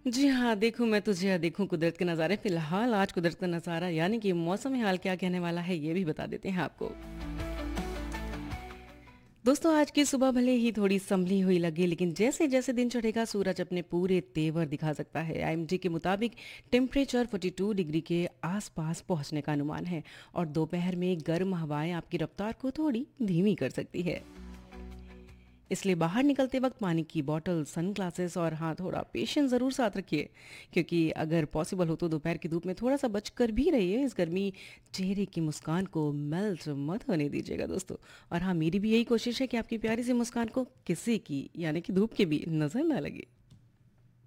जी हाँ, देखूँ मैं तुझे या देखूँ कुदरत के नज़ारे। फ़िलहाल आज कुदरत का नज़ारा यानी कि मौसम हाल क्या कहने वाला है, ये भी बता देते हैं आपको। दोस्तों, आज की सुबह भले ही थोड़ी संभली हुई लगे, लेकिन जैसे-जैसे दिन चढ़ेगा, सूरज अपने पूरे तेवर दिखा सकता है। आईएमडी के मुताबिक टेम्परेचर 42 डिग्री के आसपास पहुंचने का अनुमान है और दोपहर में गर्म हवाएं आपकी रफ्तार को थोड़ी धीमी कर सकती है। इसलिए बाहर निकलते वक्त पानी की बॉटल, सनग्लासेस और हाँ, थोड़ा पेशेंस ज़रूर साथ रखिए, क्योंकि अगर पॉसिबल हो तो दोपहर की धूप में थोड़ा-सा बचकर भी रहिए। इस गर्मी चेहरे की मुस्कान को मेल्ट मत होने दीजिएगा दोस्तों। और हाँ, मेरी भी यही कोशिश है कि आपकी प्यारी सी मुस्कान को किसी की यानी कि धूप की भी नज़र ना लगे।